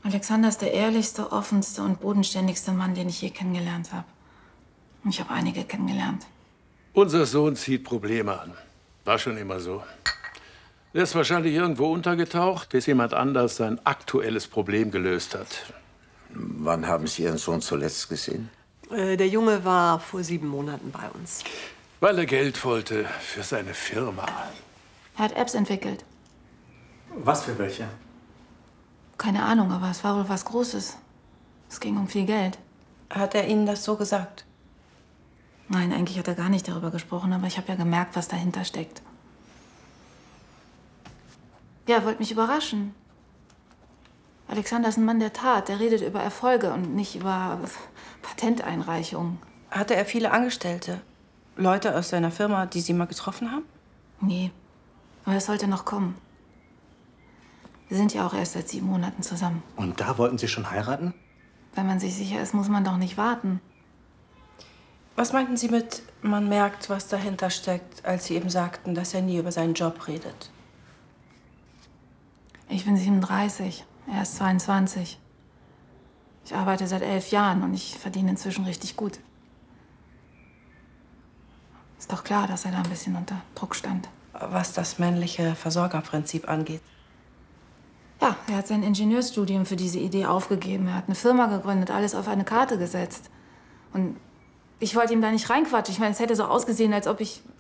Alexander ist der ehrlichste, offenste und bodenständigste Mann, den ich je kennengelernt habe. Und ich habe einige kennengelernt. Unser Sohn zieht Probleme an. War schon immer so. Er ist wahrscheinlich irgendwo untergetaucht, bis jemand anders sein aktuelles Problem gelöst hat. Wann haben Sie Ihren Sohn zuletzt gesehen? Der Junge war vor 7 Monaten bei uns. Weil er Geld wollte für seine Firma. Er hat Apps entwickelt. Was für welche? Keine Ahnung, aber es war wohl was Großes. Es ging um viel Geld. Hat er Ihnen das so gesagt? Nein, eigentlich hat er gar nicht darüber gesprochen, aber ich habe ja gemerkt, was dahinter steckt. Ja, er wollte mich überraschen. Alexander ist ein Mann der Tat. Der redet über Erfolge und nicht über Patenteinreichungen. Hatte er viele Angestellte? Leute aus seiner Firma, die Sie mal getroffen haben? Nee, aber es sollte noch kommen. Wir sind ja auch erst seit 7 Monaten zusammen. Und da wollten Sie schon heiraten? Wenn man sich sicher ist, muss man doch nicht warten. Was meinten Sie mit, man merkt, was dahinter steckt, als Sie eben sagten, dass er nie über seinen Job redet? Ich bin 37, er ist 22. Ich arbeite seit 11 Jahren und ich verdiene inzwischen richtig gut. Ist doch klar, dass er da ein bisschen unter Druck stand. Was das männliche Versorgerprinzip angeht. Ja, er hat sein Ingenieurstudium für diese Idee aufgegeben. Er hat eine Firma gegründet, alles auf eine Karte gesetzt. Und ich wollte ihm da nicht reinquatschen. Ich meine, es hätte so ausgesehen, als ob ich...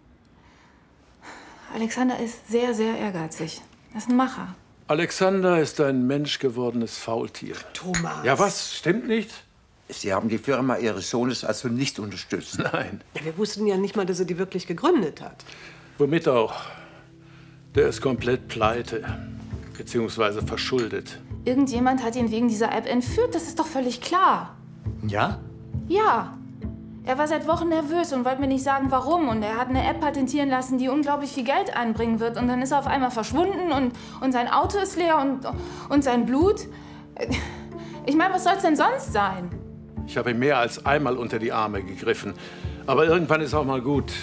Alexander ist sehr, sehr ehrgeizig. Er ist ein Macher. Alexander ist ein menschgewordenes Faultier. Thomas. Ja, was? Stimmt nicht? Sie haben die Firma Ihres Sohnes also nicht unterstützt? Nein. Ja, wir wussten ja nicht mal, dass er die wirklich gegründet hat. Womit auch? Der ist komplett pleite. Beziehungsweise verschuldet. Irgendjemand hat ihn wegen dieser App entführt, das ist doch völlig klar. Ja? Ja. Er war seit Wochen nervös und wollte mir nicht sagen, warum. Und er hat eine App patentieren lassen, die unglaublich viel Geld einbringen wird. Und dann ist er auf einmal verschwunden und sein Auto ist leer und sein Blut. Ich meine, was soll's denn sonst sein? Ich habe ihm mehr als einmal unter die Arme gegriffen. Aber irgendwann ist auch mal gut.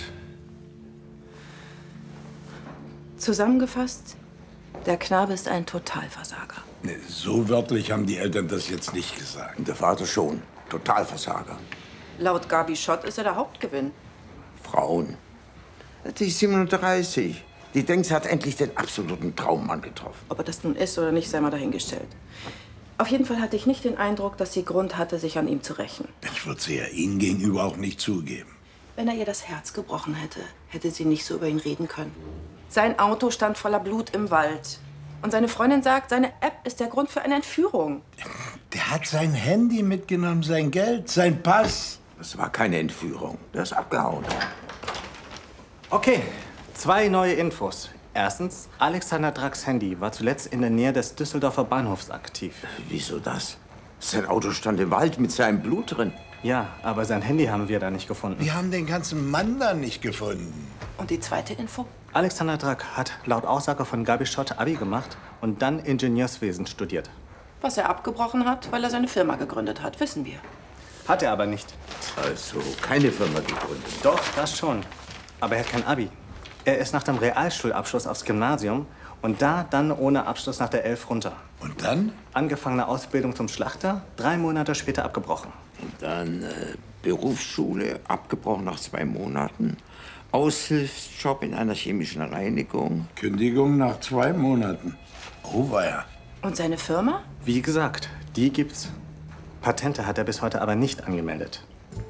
Zusammengefasst, der Knabe ist ein Totalversager. Nee, so wörtlich haben die Eltern das jetzt nicht gesagt. Der Vater schon. Totalversager. Laut Gabi Schott ist er der Hauptgewinn. Frauen. Die ist 37. Die denkt, sie hat endlich den absoluten Traummann getroffen. Ob er das nun ist oder nicht, sei mal dahingestellt. Auf jeden Fall hatte ich nicht den Eindruck, dass sie Grund hatte, sich an ihm zu rächen. Ich würde sie ja Ihnen gegenüber auch nicht zugeben. Wenn er ihr das Herz gebrochen hätte, hätte sie nicht so über ihn reden können. Sein Auto stand voller Blut im Wald. Und seine Freundin sagt, seine App ist der Grund für eine Entführung. Der hat sein Handy mitgenommen, sein Geld, sein Pass. Das war keine Entführung. Der ist abgehauen. Okay, 2 neue Infos. Erstens, Alexander Dracks Handy war zuletzt in der Nähe des Düsseldorfer Bahnhofs aktiv. Wieso das? Sein Auto stand im Wald mit seinem Blut drin. Ja, aber sein Handy haben wir da nicht gefunden. Wir haben den ganzen Mann da nicht gefunden. Und die zweite Info? Alexander Drack hat laut Aussage von Gabi Schott Abi gemacht und dann Ingenieurswesen studiert. Was er abgebrochen hat, weil er seine Firma gegründet hat, wissen wir. Hat er aber nicht. Also keine Firma gegründet. Doch, das schon. Aber er hat kein Abi. Er ist nach dem Realschulabschluss aufs Gymnasium und da dann ohne Abschluss nach der 11 runter. Und dann? Angefangene Ausbildung zum Schlachter, 3 Monate später abgebrochen. Und dann Berufsschule, abgebrochen nach 2 Monaten. Aushilfsjob in einer chemischen Reinigung. Kündigung nach 2 Monaten. Oh, weia. Und seine Firma? Wie gesagt, die gibt's. Patente hat er bis heute aber nicht angemeldet.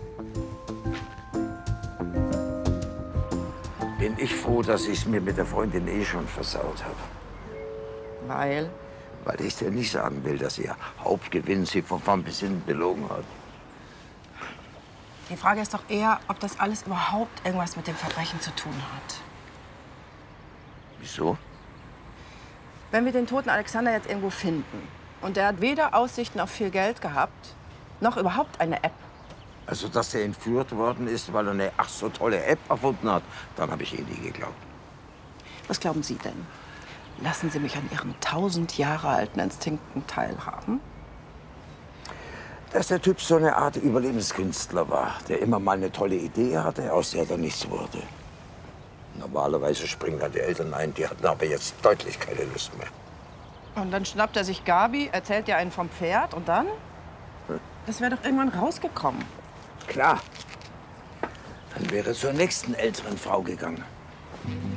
Bin ich froh, dass ich es mir mit der Freundin eh schon versaut habe. Weil? Weil ich dir nicht sagen will, dass ihr Hauptgewinn sie von vorn bis hinten belogen hat. Die Frage ist doch eher, ob das alles überhaupt irgendwas mit dem Verbrechen zu tun hat. Wieso? Wenn wir den toten Alexander jetzt irgendwo finden und der hat weder Aussichten auf viel Geld gehabt, noch überhaupt eine App. Also, dass er entführt worden ist, weil er eine ach so tolle App erfunden hat, dann habe ich eh nie geglaubt. Was glauben Sie denn? Lassen Sie mich an Ihren 1000 Jahre alten Instinkten teilhaben? Dass der Typ so eine Art Überlebenskünstler war, der immer mal eine tolle Idee hatte, aus der dann nichts wurde. Normalerweise springen dann die Eltern ein, die hatten aber jetzt deutlich keine Lust mehr. Und dann schnappt er sich Gabi, erzählt ihr einen vom Pferd und dann? Das wäre doch irgendwann rausgekommen. Klar. Dann wäre zur nächsten älteren Frau gegangen.